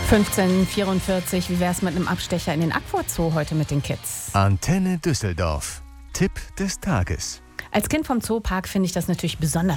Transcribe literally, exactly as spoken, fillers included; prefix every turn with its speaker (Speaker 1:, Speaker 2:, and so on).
Speaker 1: fünfzehn Uhr vierundvierzig, wie wär's mit einem Abstecher in den Aquazoo heute mit den Kids?
Speaker 2: Antenne Düsseldorf. Tipp des Tages.
Speaker 1: Als Kind vom Zoopark finde ich das natürlich besonders